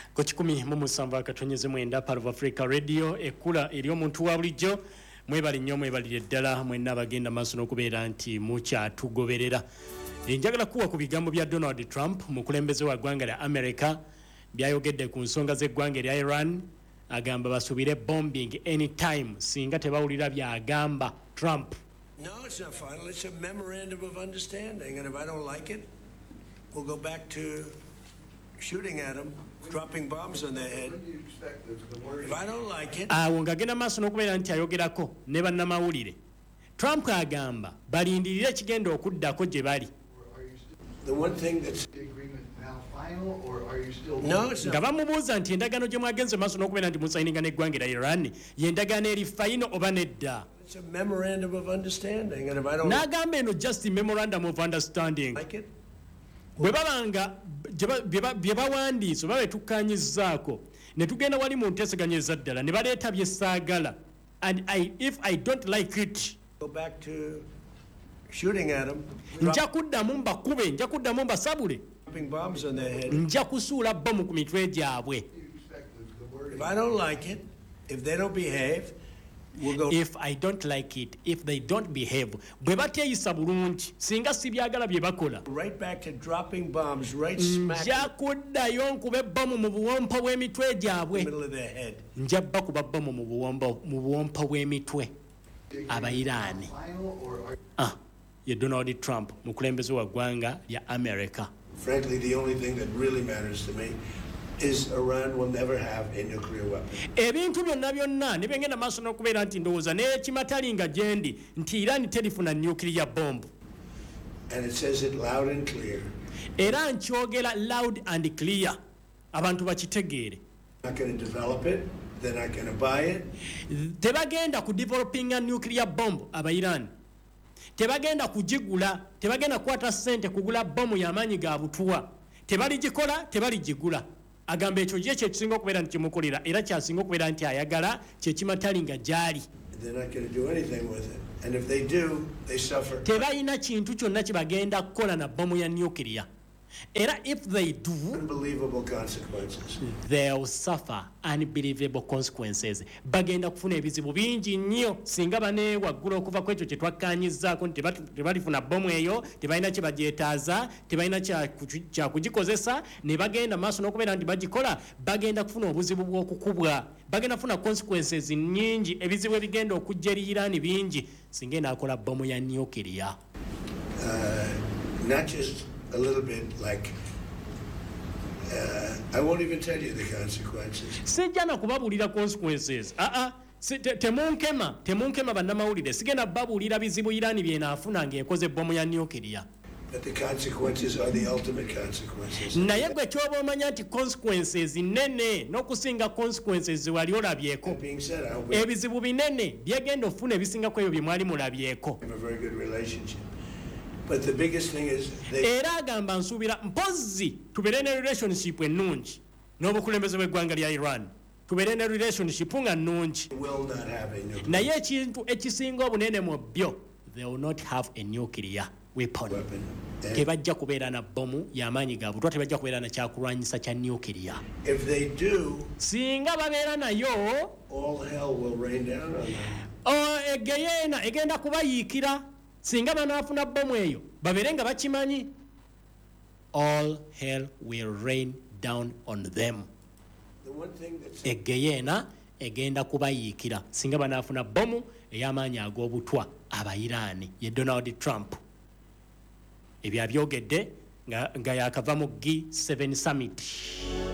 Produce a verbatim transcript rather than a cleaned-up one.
Ku kikumi mu musanvu akatonyeze mwenda Part of Africa Radio ekula eri omuntu wa bulijjo mwebali nnyo mwebalire ddala mwenna abagenda maaso n'okubeera nti mukyatugoberera. Njagala kuwa ku bigambo bya Donald Trump mukulembeze wa ggwanga lya America byayogedde ku nsonga z'eggwanga lya Iran agamba basubire bombing anytime singa tebawulira byagamba Trump. No, it's not final. It's a memorandum of understanding, and if I don't like it, we'll go back to shooting at them, dropping bombs on their head. If I don't like it, awo ngagenda maaso n'okubeera nti ayogerako ne bannamawulire. Trump agamba balindirire ekigenda okuddako gye bali. the one thing that's the agreement now final, or are you still? no, it's nga not. bamubuuza nti endagaano gye mwagenze maaso n'okubeera nti musayininga n'eggwanga lya Iran y'endagaano eri fayino oba nedda. It's a memorandum of understanding, and if I don't N'agamba eno just a memorandum of understanding. like it, Bwe babanga bye bawandiise oba betukkaanyizzaako ne tugenda wali mu nteeseganya ezaddala ne baleeta bye saagala, and I, if I don't like it, go back to shooting at them, nja kuddamu mbakube, nja kuddamu mbasabule, dropping bombs on their head. nja kusuula bomu ku mitwe gyabwe. You expect the, the word? If I don't like it, if they don't behave, we'll go. If I don't like it, if they don't behave, bwe bateeyisa bulungi singa sibyagala bye bakola, right back to dropping bombs right smack in nja kuddayo nkube bomu mu buwompo bw'emitwe the gyabwe, middle of their head. nja bakuba bomu mu buwompo mu buwompo bw'emitwe. The agreement Abayiraani. now final, or are Ah, ye Donald Trump mukulembeze wa ggwanga lya America. Frankly, the only thing that really matters to me is Iran will never have a nuclear weapon. Ebintu byonna byonna ne bengenda maaso n'okubeera nti ndowooza n'ekimatali nga gye ndi nti Iran terifuna nuclear bomb. And it says it loud and clear. Era nkyogera loud and clear abantu bakitegeere. Not going to develop it. They're not going to buy it. Tebagenda ku developing a nuclear bomb Abayirani. Tebagenda kugigula, tebagenda kukwata ssente kugula bomu y'amaanyi ga butuwa. Tebaligikola, tebaligigula. Agamba ekyo gye kyekisinga okubeera nti kimukolera era kyasinga okubeera nti ayagala kyekimatali nga gyali. They're not going to do anything with it. And if they do, they suffer. Tebalina kintu kyonna kye bagenda kukola na bomu ya nuclear. Era if they do, Unbelievable consequences. they'll suffer unbelievable consequences. Bagenda kufuna ebizibu bingi nnyo singa baneewaggula okuva ku ekyo kye twakkaanyizzaako nti tebatu- tebalifuna bomu eyo, tebalina kye bagyetaaza, tebalina kya kugikozesa, ne bagenda maaso n'okubeera nti bagikola, bagenda kufuna obuzibu bw'okukubwa, bagenda kufuna consequences nnyingi, ebizibu ebigenda okujja eri Iran bingi singa enaakola bomu ya nuclear. Not just a little bit like, uh, I won't even tell you the consequences. Sijja na kubabuulira consequences. Aa, si, te, temunkema, temunkema bannamawulire. Sigenda babuulira bizibu Iran byenaafuna ng'ekoze bomu ya nuclear. But the consequences are the ultimate consequences. Naye gwe ky'oba omanya nti consequences nnene n'okusinga consequences ze wali olabyeko. That being said, I hope we Ebizibu binene byegenda ofuna ebisingako ebyo bye mwali mulabyeko. have a very good relationship. But the biggest thing is they Era agamba nsuubira mpozzi tubeere ne relationship ennungi n'obukulembeze bw'eggwanga lya Iran. Tubeere ne relationship nga nnungi. will not have a nuclear Naye ekintu ekisinga obunene mu byo, they will not have a nuclear weapon. weapon. And Tebajja kubeera na bomu y'amaanyi ga butwa, tebajja kubeera na kyakulwanyisa kya nuclear. if they do, Singa babeera nayo, all hell will rain down on them. o egeyeena egenda kubayiikira. Singa banaafuna bomu eyo babeere nga bakimanyi, all hell will rain down on them. The one thing that's Egeyeena egenda kubayiikira singa banaafuna bomu ey'amaanyi ag'obutwa Abayiraani ye Donald Trump. Ebyo abyogedde nga, nga yakava mu G seven summit.